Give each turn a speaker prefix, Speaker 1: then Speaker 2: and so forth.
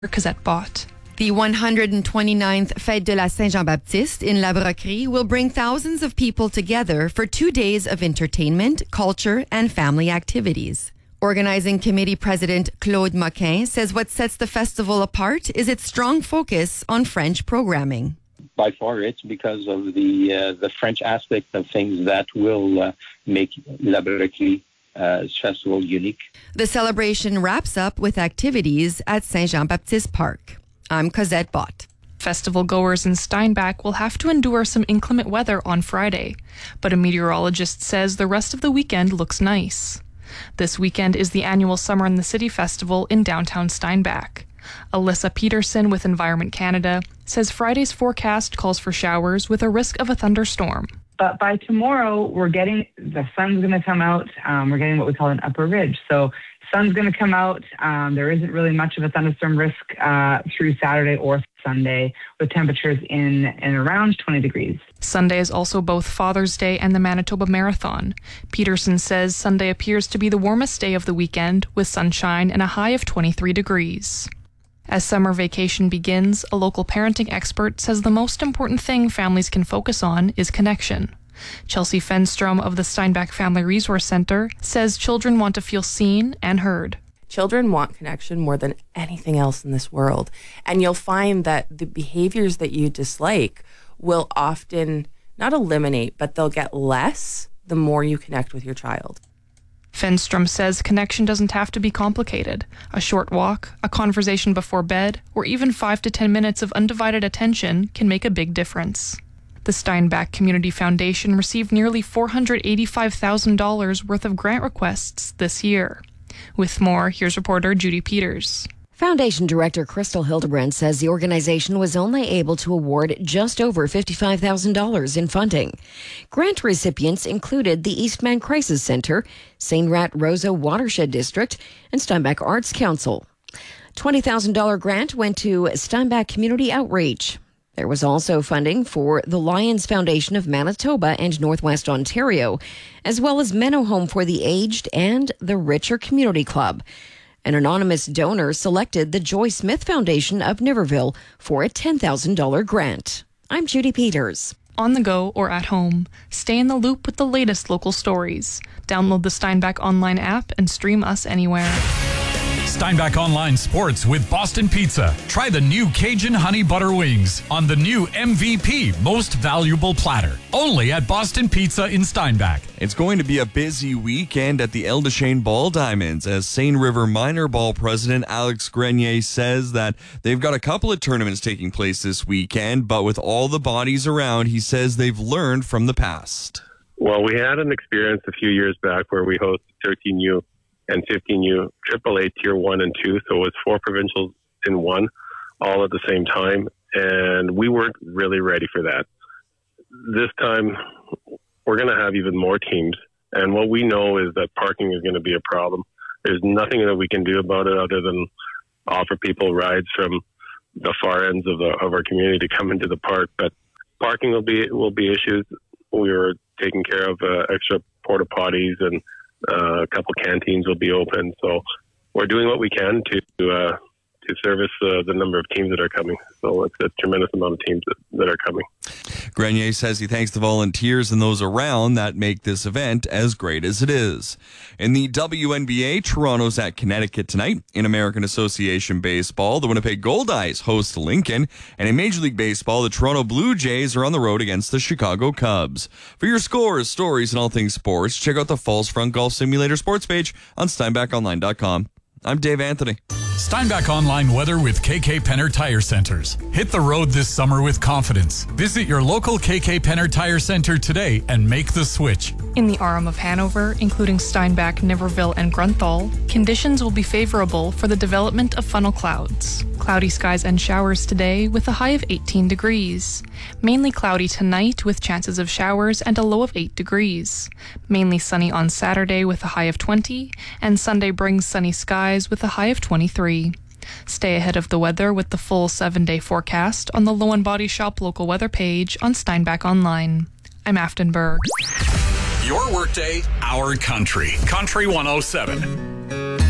Speaker 1: Cosette Bott.
Speaker 2: The 129th Fête de la Saint-Jean-Baptiste in La Brocquerie will bring thousands of people together for 2 days of entertainment, culture, and family activities. Organizing Committee President Claude Moquin says what sets the festival apart is its strong focus on French programming.
Speaker 3: By far, it's because of the French aspect of things that will make La Brocquerie festival unique.
Speaker 2: The celebration wraps up with activities at Saint-Jean-Baptiste Park. I'm Cosette Bott.
Speaker 1: Festival goers in Steinbach will have to endure some inclement weather on Friday, but a meteorologist says the rest of the weekend looks nice. This weekend is the annual Summer in the City Festival in downtown Steinbach. Alyssa Peterson with Environment Canada says Friday's forecast calls for showers with a risk of a thunderstorm.
Speaker 4: But by tomorrow, the sun's going to come out. We're getting what we call an upper ridge. So sun's going to come out. There isn't really much of a thunderstorm risk through Saturday or Sunday, with temperatures in and around 20 degrees.
Speaker 1: Sunday is also both Father's Day and the Manitoba Marathon. Peterson says Sunday appears to be the warmest day of the weekend, with sunshine and a high of 23 degrees. As summer vacation begins, a local parenting expert says the most important thing families can focus on is connection. Chelsea Fenstrom of the Steinbach Family Resource Center says children want to feel seen and heard.
Speaker 5: Children want connection more than anything else in this world. And you'll find that the behaviors that you dislike will often not eliminate, but they'll get less the more you connect with your child.
Speaker 1: Fenstrom says connection doesn't have to be complicated. A short walk, a conversation before bed, or even 5 to 10 minutes of undivided attention can make a big difference. The Steinbach Community Foundation received nearly $485,000 worth of grant requests this year. With more, here's reporter Judy Peters.
Speaker 6: Foundation Director Crystal Hildebrand says the organization was only able to award just over $55,000 in funding. Grant recipients included the Eastman Crisis Center, St. Rat Rosa Watershed District, and Steinbach Arts Council. $20,000 grant went to Steinbach Community Outreach. There was also funding for the Lions Foundation of Manitoba and Northwest Ontario, as well as Menno Home for the Aged and the Richer Community Club. An anonymous donor selected the Joy Smith Foundation of Niverville for a $10,000 grant. I'm Judy Peters.
Speaker 1: On the go or at home, stay in the loop with the latest local stories. Download the Steinbach Online app and stream us anywhere.
Speaker 7: Steinbach Online Sports with Boston Pizza. Try the new Cajun Honey Butter Wings on the new MVP Most Valuable Platter. Only at Boston Pizza in Steinbach.
Speaker 8: It's going to be a busy weekend at the El Deschênes Ball Diamonds as Seine River Minor Ball President Alex Grenier says that they've got a couple of tournaments taking place this weekend, but with all the bodies around, he says they've learned from the past.
Speaker 9: Well, we had an experience a few years back where we hosted 13U and 15U AAA Tier 1 and 2, so it was 4 provincials in one, all at the same time, and we weren't really ready for that. This time, we're going to have even more teams, and what we know is that parking is going to be a problem. There's nothing that we can do about it other than offer people rides from the far ends of our community to come into the park, but parking will be issues. We were taking care of extra porta potties, and a couple canteens will be open. So we're doing what we can to service the number of teams that are coming. So it's a tremendous amount of teams that are coming.
Speaker 8: Grenier says he thanks the volunteers and those around that make this event as great as it is. In the WNBA, Toronto's at Connecticut tonight. In American Association Baseball, the Winnipeg Goldeyes host Lincoln. And in Major League Baseball, the Toronto Blue Jays are on the road against the Chicago Cubs. For your scores, stories, and all things sports, check out the Falls Front Golf Simulator sports page on SteinbachOnline.com. I'm Dave Anthony.
Speaker 7: Steinbach Online weather with KK Penner Tire Centers. Hit the road this summer with confidence. Visit your local KK Penner Tire Center today and make the switch.
Speaker 1: In the Aram of Hanover, including Steinbach, Niverville, and Grunthal, conditions will be favorable for the development of funnel clouds. Cloudy skies and showers today with a high of 18 degrees. Mainly cloudy tonight with chances of showers and a low of 8 degrees. Mainly sunny on Saturday with a high of 20, and Sunday brings sunny skies with a high of 23. Stay ahead of the weather with the full 7-day forecast on the Low and Body Shop local weather page on Steinbach Online. I'm Afton Berg.
Speaker 7: Your workday, our country. Country 107.